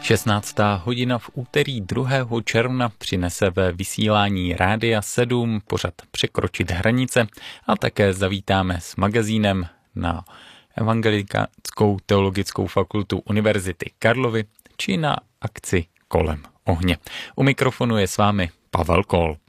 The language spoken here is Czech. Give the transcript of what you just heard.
16. hodina v úterý 2. června přinese ve vysílání Rádia 7 pořad Překročit hranice a také zavítáme s magazínem na Evangelickou teologickou fakultu Univerzity Karlovy či na akci Kolem ohně. U mikrofonu je s vámi Pavel Kol.